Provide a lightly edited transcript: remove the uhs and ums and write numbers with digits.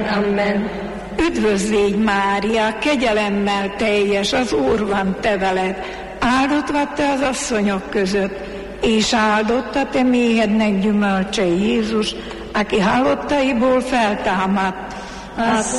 korában. Amen. Üdvözl légy, Mária, kegyelemmel teljes, az Úr van te veled. Áldott vagy te az asszonyok között, és áldott a te méhednek gyümölcse, Jézus, aki halottaiból feltámadt. A